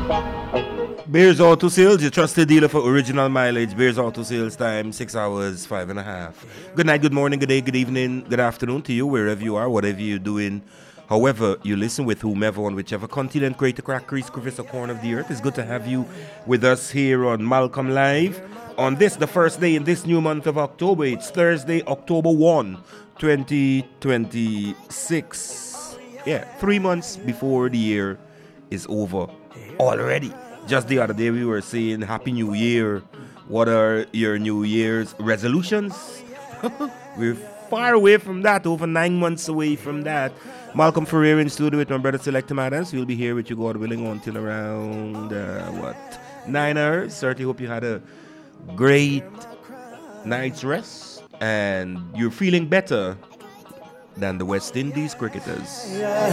Bears Auto Sales, your trusted dealer for original mileage. Bears Auto Sales time, 6 hours, 5.5. Good night, good morning, good day, good evening, good afternoon to you, wherever you are, whatever you're doing, however you listen with whomever on whichever continent, greater crack, crease, crevice, or corner of the earth. It's good to have you with us here on Malcolm Live. On this, the first day in this new month of October, it's Thursday, October 1, 2026. Yeah, 3 months before the year is over already. Just the other day we were saying Happy New Year. What are your New Year's resolutions? We're far away from that, over 9 months away from that. Malcolm Ferrer in studio with my brother Selector Madans. We'll be here with you, God willing, until around 9 hours. Certainly hope you had a great night's rest and you're feeling better than the West Indies cricketers.